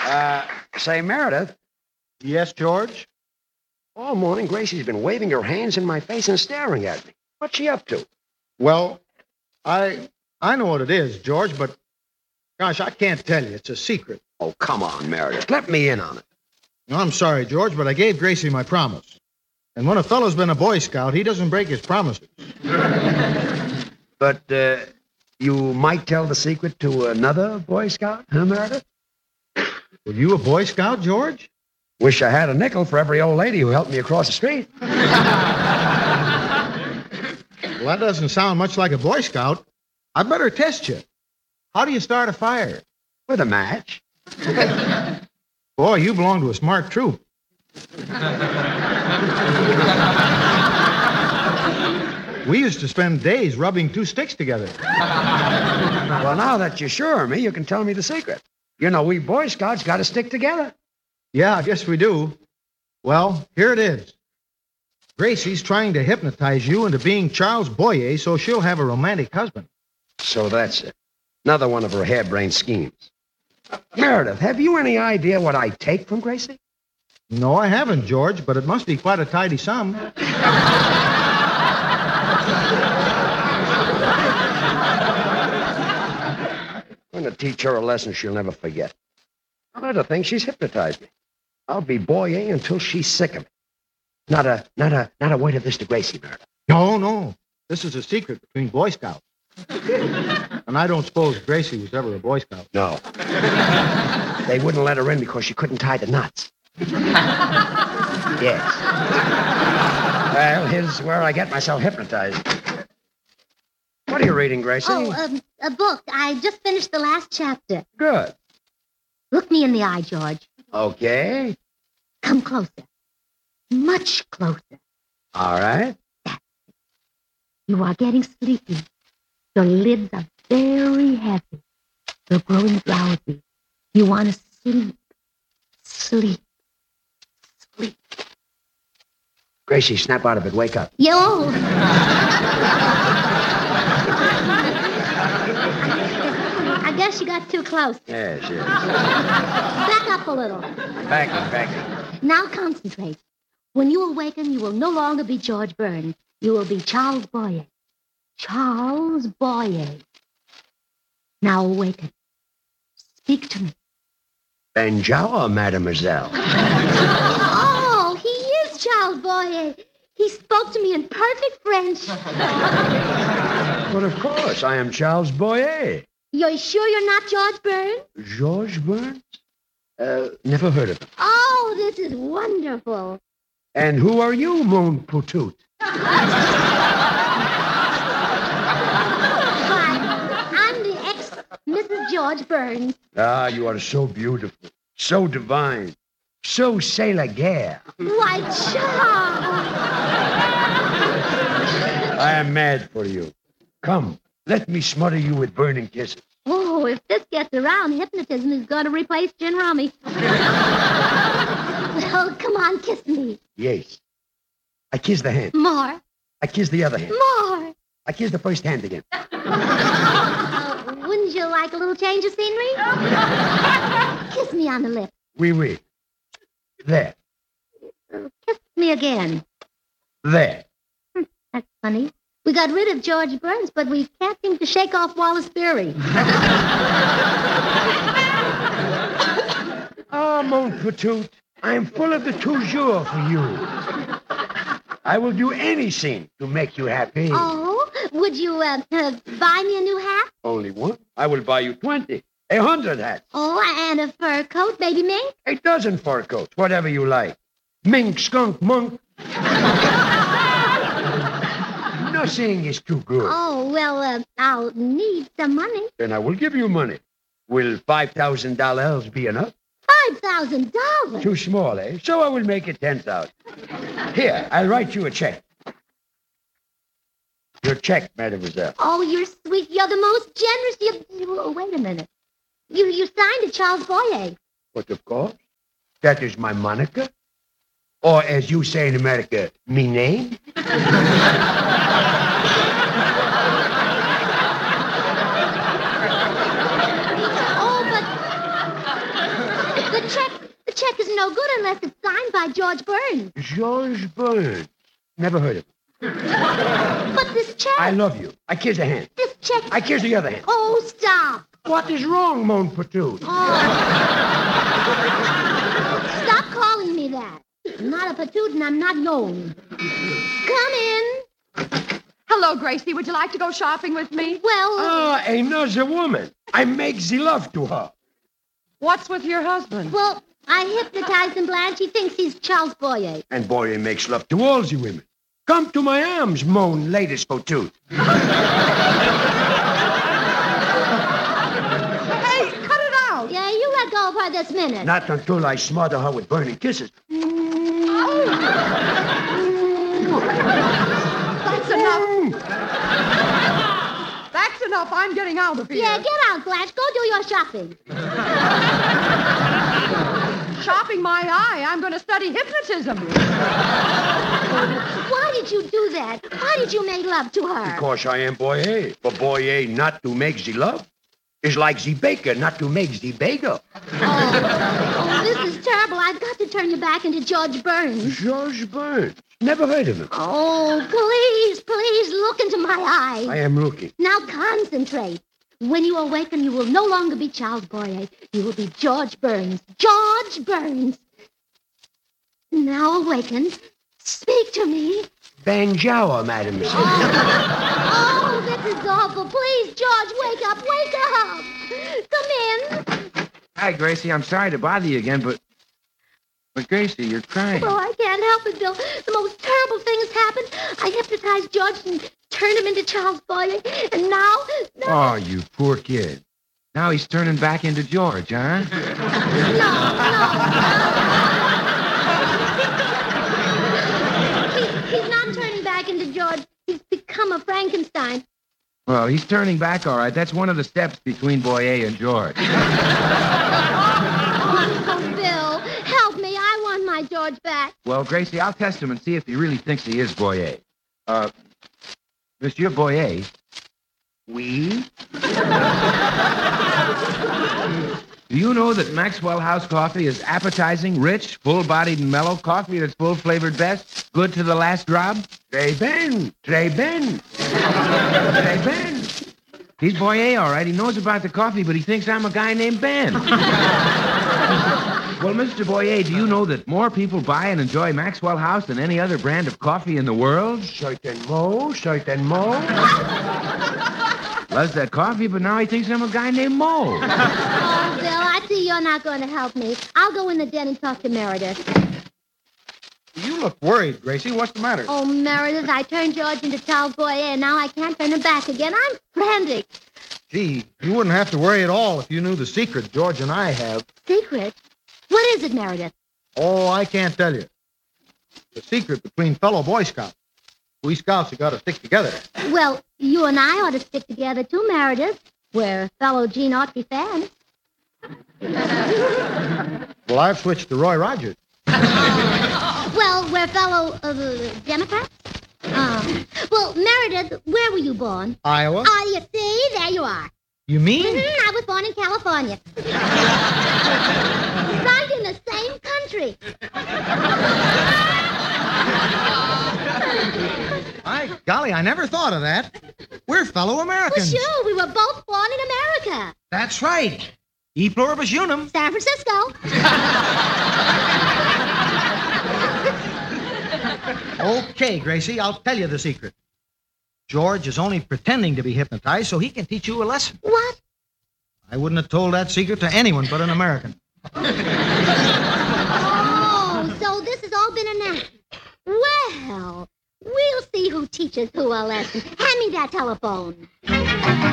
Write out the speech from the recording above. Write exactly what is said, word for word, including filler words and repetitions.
Uh, say, Meredith. Yes, George? All morning, Gracie's been waving her hands in my face and staring at me. What's she up to? Well, I I know what it is, George, but, gosh, I can't tell you. It's a secret. Oh, come on, Meredith. Let me in on it. No, I'm sorry, George, but I gave Gracie my promise. And when a fellow's been a Boy Scout, he doesn't break his promises. But uh, you might tell the secret to another Boy Scout, huh, Meredith? Were you a Boy Scout, George? Wish I had a nickel for every old lady who helped me across the street. Well, that doesn't sound much like a Boy Scout. I better test you. How do you start a fire? With a match. Boy, you belong to a smart troop. We used to spend days rubbing two sticks together. Well, now that you're sure of me, you can tell me the secret. You know, we Boy Scouts got to stick together. Yeah, I guess we do. Well, here it is. Gracie's trying to hypnotize you into being Charles Boyer so she'll have a romantic husband. So that's it. Another one of her harebrained schemes. Meredith, have you any idea what I take from Gracie? No, I haven't, George, but it must be quite a tidy sum. I'm going to teach her a lesson she'll never forget. I'll let her think she's hypnotized me. I'll be Boyer until she's sick of me. Not a, not a, not a word of this to Gracie, Meredith. No, no. This is a secret between Boy Scouts. And I don't suppose Gracie was ever a Boy Scout. No. They wouldn't let her in because she couldn't tie the knots. Yes. Well, here's where I get myself hypnotized. What are you reading, Gracie? Oh, um, a book. I just finished the last chapter. Good. Look me in the eye, George. Okay. Come closer. Much closer. All right. You are getting sleepy. Your lids are very heavy. You're growing drowsy. You want to sleep. Sleep. Sleep. Gracie, snap out of it. Wake up. Yo. I guess you got too close. Yes, yes. Back up a little. Backing, backing. Now concentrate. When you awaken, you will no longer be George Burns. You will be Charles Boyer. Charles Boyer. Now awaken. Speak to me. Benjawa, mademoiselle. Oh, he is Charles Boyer. He spoke to me in perfect French. But of course, I am Charles Boyer. You're sure you're not George Burns? George Burns? Uh, never heard of him. Oh, this is wonderful. And who are you, mon poutout? I'm the ex-Missus George Burns. Ah, you are so beautiful, so divine, so c'est la guerre. Why, Charles! I am mad for you. Come, let me smother you with burning kisses. Oh, if this gets around, hypnotism is going to replace gin rummy. Well, come on, kiss me. Yes. I kiss the hand. More. I kiss the other hand. More. I kiss the first hand again. Uh, wouldn't you like a little change of scenery? Kiss me on the lip. Oui, oui. There. Uh, kiss me again. There. Hmm, that's funny. We got rid of George Burns, but we can't seem to shake off Wallace Beery. Ah, mon poutout, I am full of the toujours for you. I will do anything to make you happy. Oh, would you uh, uh, buy me a new hat? Only one? I will buy you twenty. A hundred hats. Oh, and a fur coat, baby mink? A dozen fur coats, whatever you like. Mink, skunk, monk. Nothing is too good. Oh, well, uh, I'll need some money. Then I will give you money. Will five thousand dollars be enough? Five thousand dollars? Too small, eh? So I will make it ten thousand. Here, I'll write you a check. Your check, mademoiselle. Oh, you're sweet. You're the most generous. You, you oh, wait a minute. You you signed it, Charles Boyer. But of course, that is my moniker. Or as you say in America, me name. Oh, but the the check, the check is no good unless it's signed by George Burns. George Burns. Never heard of him. But this check... I love you. I kiss the hand. This check... I kiss the other hand. Oh, stop. What is wrong, Mon Patoot? Oh. Stop calling me that. I'm not a patoot and I'm not known. Come in. Hello, Gracie. Would you like to go shopping with me? Well... Ah, another woman. I make the love to her. What's with your husband? Well, I hypnotized him, Blanche. He thinks he's Charles Boyer. And Boyer makes love to all the women. Come to my arms, Mon Ladies Patoot. Hey, cut it out. Yeah, you let go of her this minute. Not until I smother her with burning kisses. That's enough. That's enough. I'm getting out of here. Yeah, get out, Blanche. Go do your shopping. Shopping my eye. I'm going to study hypnotism. Why did you do that? Why did you make love to her? Because I am Boyer. For Boyer not to make the love is like the baker not to make the bagel. Oh, oh, this is terrible. I've got to turn you back into George Burns. George Burns. Never heard of him. Oh, please, please look into my eyes. I am looking. Now concentrate. When you awaken, you will no longer be Charles Boyer. You will be George Burns. George Burns. Now awaken. Speak to me. Banjour, madam. Oh, oh, this is awful. Please, George, wake up. Wake up. Come in. Hi, Gracie. I'm sorry to bother you again, but... But, Gracie, you're crying. Oh, I can't help it, Bill. The most terrible thing has happened. I hypnotized George and turned him into Charles Boyer. And now... now... Oh, you poor kid. Now he's turning back into George, huh? No, no. he, he's not turning back into George. He's become a Frankenstein. Well, he's turning back, all right. That's one of the steps between Boyer and George. Oh, Bill, help me. I want my George back. Well, Gracie, I'll test him and see if he really thinks he is Boyer. Uh, Monsieur Boyer. Oui? Do you know that Maxwell House coffee is appetizing, rich, full-bodied, and mellow coffee that's full-flavored best, good to the last drop? Très bien. Très bien. Très bien. He's Boyer, all right. He knows about the coffee, but he thinks I'm a guy named Ben. Well, Mister Boyer, do you know that more people buy and enjoy Maxwell House than any other brand of coffee in the world? Certainement, certainement. Loves that coffee, but now he thinks I'm a guy named Mo. Oh, Bill, I see you're not going to help me. I'll go in the den and talk to Meredith. You look worried, Gracie. What's the matter? Oh, Meredith, I turned George into Charles Boyer, and now I can't turn him back again. I'm frantic. Gee, you wouldn't have to worry at all if you knew the secret George and I have. Secret? What is it, Meredith? Oh, I can't tell you. The secret between fellow Boy Scouts. We Scouts have got to stick together. Well, you and I ought to stick together, too, Meredith. We're fellow Gene Autry fans. Well, I've switched to Roy Rogers. Well, we're fellow uh, Democrats. Um, well, Meredith, where were you born? Iowa. Ah, you see? There you are. You mean? Mm-hmm, I was born in California. Right in the same country. My golly, I never thought of that. We're fellow Well, Americans. sure, we were both born in America. That's right. E pluribus unum. San Francisco. Okay, Gracie, I'll tell you the secret. George is only pretending to be hypnotized so he can teach you a lesson. What? I wouldn't have told that secret to anyone but an American. Oh, so this has all been an act. Well, we'll see who teaches who a lesson. Hand me that telephone.